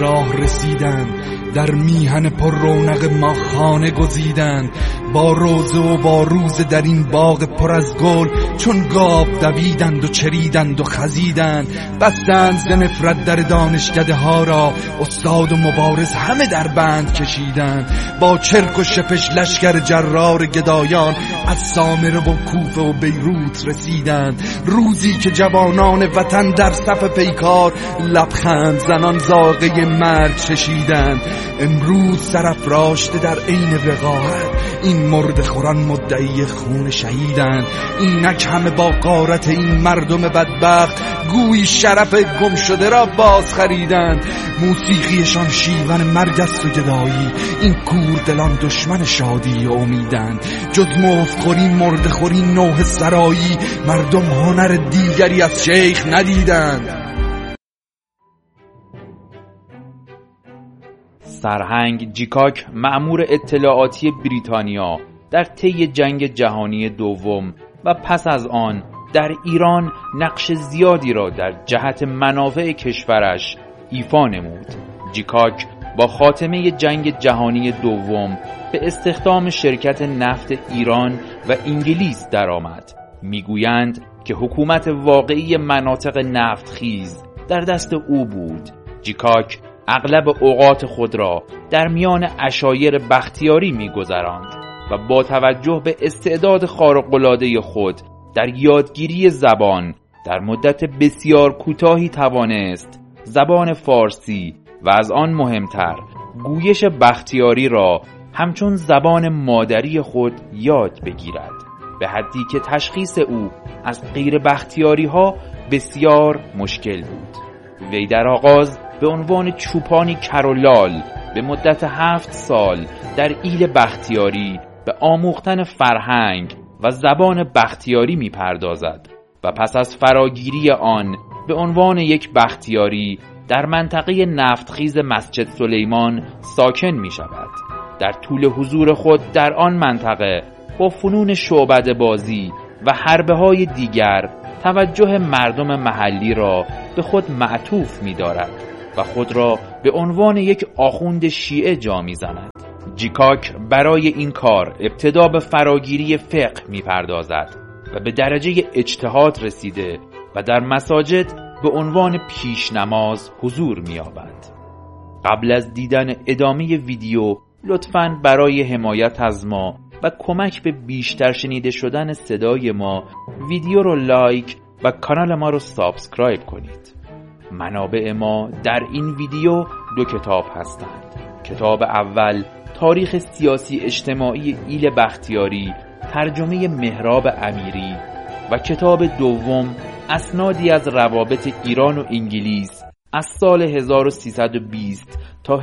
راه رسیدند، در میهن پر رونق ما خانه گزیدند. با روزه و با روزه در این باغ پر از گل چون گاو دویدند و چریدند و خزیدند. بستند ز نفرت در دانشکده ها را، استاد و مبارز همه در بند کشیدند. با چرک و شپش لشکر جرار گدایان از سامره و کوفه و بیروت رسیدند. روزی که جوانان وطن در صف پیکار لبخند زنان زاغه مرگ چشیدند. امروز سرافراشته در عین وقاحت این مرد خوران مدعی خون شهیدند. اینک همه با غارت این مردم بدبخت گویی شرف گم شده را باز خریدند. موسیقیشان شیون مرگ است و گدایی، این کور دلان دشمن شادی و امیدند. جز مفت خوری مرد خوری نوح سرایی، مردم هنر دیگری از شیخ ندیدند. سرهنگ جیکاک مأمور اطلاعاتی بریتانیا در طی جنگ جهانی دوم و پس از آن در ایران نقش زیادی را در جهت منافع کشورش ایفا نمود. جیکاک با خاتمه جنگ جهانی دوم به استخدام شرکت نفت ایران و انگلیس درآمد. میگویند که حکومت واقعی مناطق نفتخیز در دست او بود. جیکاک اغلب اوقات خود را در میان عشایر بختیاری می‌گذراند و با توجه به استعداد خارق‌العاده خود در یادگیری زبان در مدت بسیار کوتاهی توانست زبان فارسی و از آن مهمتر گویش بختیاری را همچون زبان مادری خود یاد بگیرد، به حدی که تشخیص او از غیر بختیاری ها بسیار مشکل بود. وی در آغاز به عنوان چوپانی کرولال به مدت 7 سال در ایل بختیاری به آموختن فرهنگ و زبان بختیاری می پردازد و پس از فراگیری آن به عنوان یک بختیاری در منطقه نفتخیز مسجد سلیمان ساکن می شود. در طول حضور خود در آن منطقه با فنون شعبده بازی و حربه های دیگر توجه مردم محلی را به خود معطوف می دارد و خود را به عنوان یک آخوند شیعه جا می زند. جیکاک برای این کار ابتدا به فراگیری فقه می پردازد و به درجه اجتهاد رسیده و در مساجد به عنوان پیش نماز حضور می یابد. قبل از دیدن ادامه ویدیو لطفاً برای حمایت از ما و کمک به بیشتر شنیده شدن صدای ما ویدیو رو لایک و کانال ما رو سابسکرایب کنید. منابع ما در این ویدیو 2 کتاب هستند. کتاب اول تاریخ سیاسی اجتماعی ایل بختیاری ترجمه مهراب امیری و کتاب دوم اسنادی از روابط ایران و انگلیس از سال 1320 تا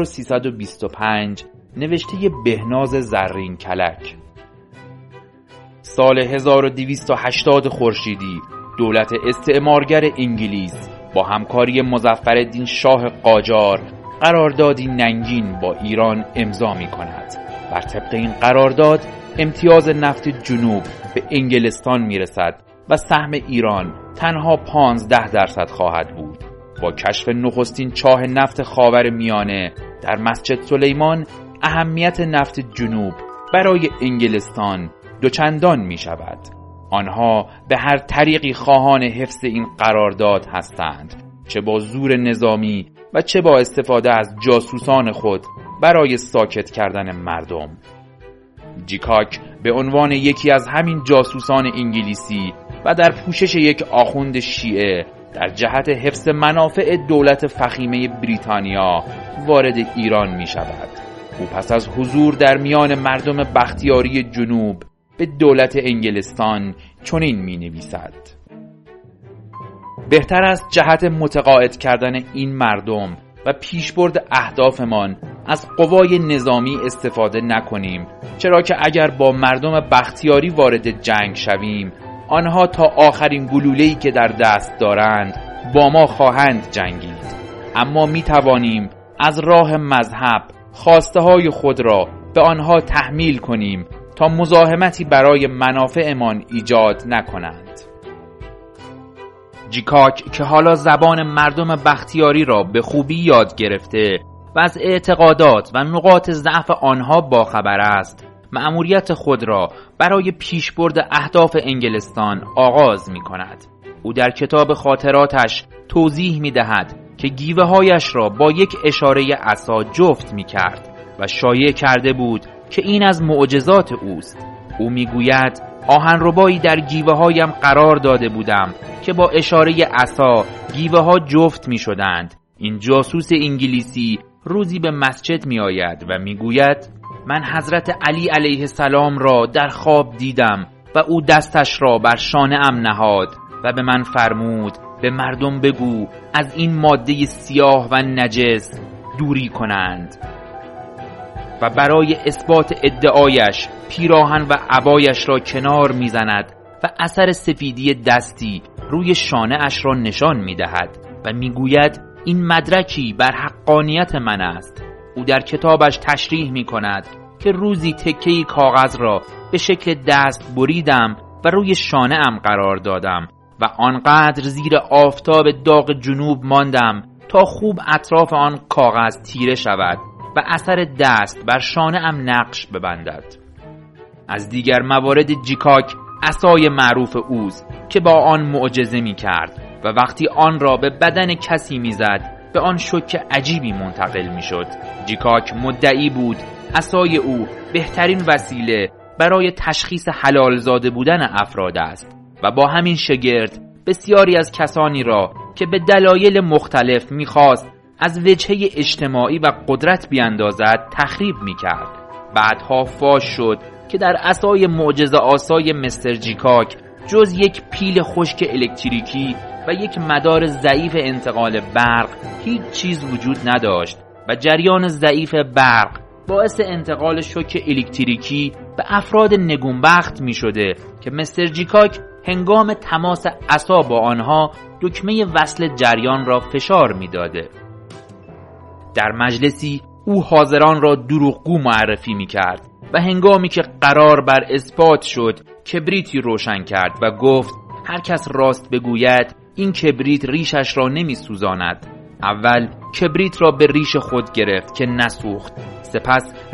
1325 نوشته بهناز زرین کلک. سال 1280 خورشیدی دولت استعمارگر انگلیس با همکاری مظفرالدین شاه قاجار قراردادی ننگین با ایران امضا می کند. بر طبق این قرارداد امتیاز نفت جنوب به انگلستان می رسد و سهم ایران تنها 15% خواهد بود. با کشف نخستین چاه نفت خاور میانه در مسجد سلیمان اهمیت نفت جنوب برای انگلستان دوچندان می شود. آنها به هر طریقی خواهان حفظ این قرارداد هستند، چه با زور نظامی و چه با استفاده از جاسوسان خود برای ساکت کردن مردم. جیکاک به عنوان یکی از همین جاسوسان انگلیسی و در پوشش یک آخوند شیعه در جهت حفظ منافع دولت فخیمه بریتانیا وارد ایران می شود. او پس از حضور در میان مردم بختیاری جنوب به دولت انگلستان چنین می نویسد: بهتر است جهت متقاعد کردن این مردم و پیشبرد اهدافمان از قوای نظامی استفاده نکنیم، چرا که اگر با مردم بختیاری وارد جنگ شویم آنها تا آخرین گلوله‌ای که در دست دارند با ما خواهند جنگید. اما می توانیم از راه مذهب خواسته های خود را به آنها تحمیل کنیم تا مزاحمتی برای منافعمان ایجاد نکنند. جیکاک که حالا زبان مردم بختیاری را به خوبی یاد گرفته و از اعتقادات و نقاط ضعف آنها باخبر است، مأموریت خود را برای پیشبرد اهداف انگلستان آغاز می کند. او در کتاب خاطراتش توضیح می دهد که گیوه هایش را با یک اشاره عصا جفت می کرد و شایع کرده بود که این از معجزات اوست. او می گوید آهنربایی در گیوه هایم قرار داده بودم که با اشاره عصا گیوه ها جفت می شدند. این جاسوس انگلیسی روزی به مسجد می آید و می گوید من حضرت علی علیه السلام را در خواب دیدم و او دستش را بر شانه ام نهاد و به من فرمود به مردم بگو از این ماده سیاه و نجس دوری کنند و برای اثبات ادعایش پیراهن و عبایش را کنار میزند و اثر سفیدی دستی روی شانه اش را نشان میدهد و میگوید این مدرکی بر حقانیت من است. او در کتابش تشریح میکند که روزی تکه‌ای کاغذ را به شکل دست بریدم و روی شانه ام قرار دادم و آنقدر زیر آفتاب داغ جنوب ماندم تا خوب اطراف آن کاغذ تیره شود و اثر دست بر شانه ام نقش ببندد. از دیگر موارد جیکاک عصای معروف اوست که با آن معجزه می کرد و وقتی آن را به بدن کسی می زد به آن شوک عجیبی منتقل می شد. جیکاک مدعی بود عصای او بهترین وسیله برای تشخیص حلال زاده بودن افراد است و با همین شگرد بسیاری از کسانی را که به دلایل مختلف می‌خواست از وجهه اجتماعی و قدرت بیاندازد تخریب می‌کرد. بعدها فاش شد که در عصای معجزه آسای مستر جیکاک جز یک پیل خشک الکتریکی و یک مدار ضعیف انتقال برق هیچ چیز وجود نداشت و جریان ضعیف برق باعث انتقال شوک الکتریکی به افراد نگونبخت می شده که مستر جیکاک هنگام تماس عصا با آنها دکمه وصل جریان را فشار می داده. در مجلسی او حاضران را دروغگو معرفی می کرد و هنگامی که قرار بر اثبات شد کبریتی روشن کرد و گفت هر کس راست بگوید این کبریت ریشش را نمی سوزاند. اول کبریت را به ریش خود گرفت که نسوخت، سپس